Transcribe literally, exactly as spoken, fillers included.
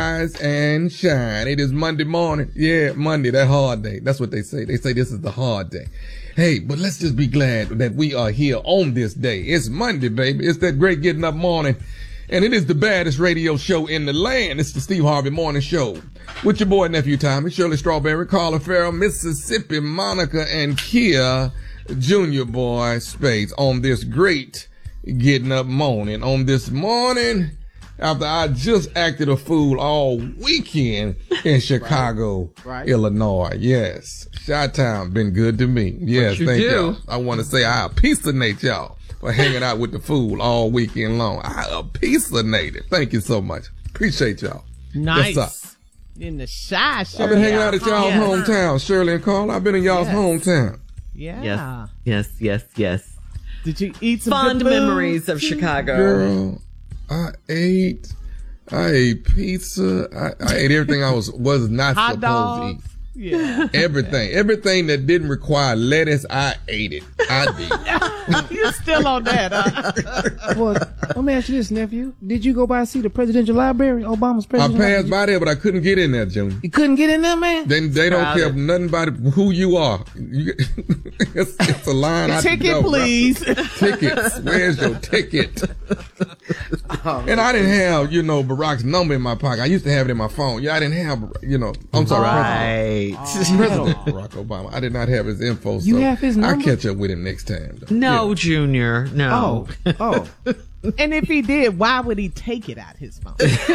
rise and shine. It is Monday morning. Yeah, Monday, that hard day. That's what they say. They say this is the hard day. Hey, but let's just be glad that we are here on this day. It's Monday, baby. It's that great getting up morning. And it is the baddest radio show in the land. It's the Steve Harvey Morning Show. With your boy, nephew Tommy, Shirley Strawberry, Carla Farrell, Mississippi, Monica, and Kia Junior Boy Space on this great getting up morning. On this morning, after I just acted a fool all weekend in Chicago, right. Right. Illinois. Yes. Chi-Town been good to me. Yes, you thank do. y'all. I want to say I appreciate y'all for hanging out with the fool all weekend long. I appreciate it. Thank you so much. Appreciate y'all. Nice. Yes, in the shy, Shirley. I've been hanging out at y'all's yes. hometown, Shirley and Carl. I've been in y'all's yes. hometown. Yeah. Yes, yes, yes, yes. Did you eat some fond good food? memories of Chicago? Girl, I ate. I ate pizza. I, I ate everything I was was not Hot supposed dogs. to eat. Yeah. Everything. Everything that didn't require lettuce, I ate it. I did. You're still on that, huh? Well, let me ask you this, nephew. Did you go by and see the presidential library, Obama's presidential I passed library? by there, but I couldn't get in there, Junior. You couldn't get in there, man? They, they don't care nothing about who you are. You, it's, it's a line out Ticket, the door. please. Tickets. Where's your ticket? Oh, and I didn't have, you know, Barack's number in my pocket. I used to have it in my phone. Yeah, I didn't have, you know, I'm sorry. Right. President, President Barack Obama. I did not have his info, so you have his number? I'll catch up with him next time. Though. No, yeah. Junior, no. Oh, oh. And if he did, why would he take it out his phone?